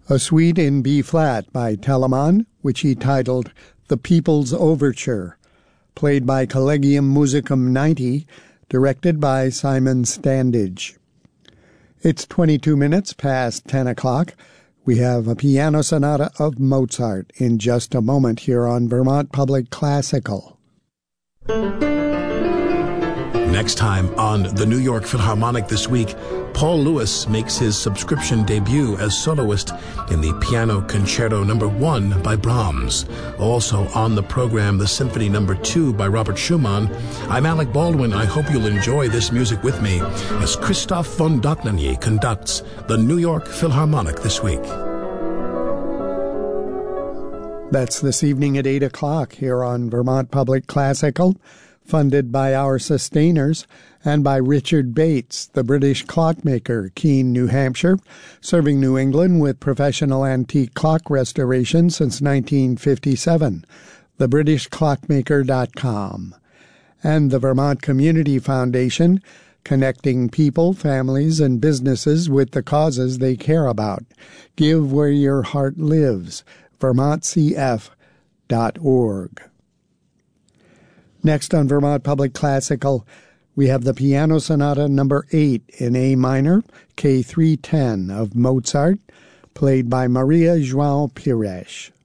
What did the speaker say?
A suite in B-flat by Telemann, which he titled The People's Overture, played by Collegium Musicum 90, directed by Simon Standage. It's 22 minutes past 10 o'clock. We have a piano sonata of Mozart in just a moment here on Vermont Public Classical. Next time on the New York Philharmonic this week, Paul Lewis makes his subscription debut as soloist in the Piano Concerto No. 1 by Brahms. Also on the program, the Symphony No. 2 by Robert Schumann. I'm Alec Baldwin. I hope you'll enjoy this music with me as Christoph von Dohnanyi conducts the New York Philharmonic this week. That's this evening at 8 o'clock here on Vermont Public Classical, funded by our sustainers and by Richard Bates, the British clockmaker, Keene, New Hampshire, serving New England with professional antique clock restoration since 1957, thebritishclockmaker.com, and the Vermont Community Foundation, connecting people, families, and businesses with the causes they care about. Give where your heart lives, vermontcf.org. Next on Vermont Public Classical, we have the Piano Sonata No. 8 in A minor, K310 of Mozart, played by Maria João Pires.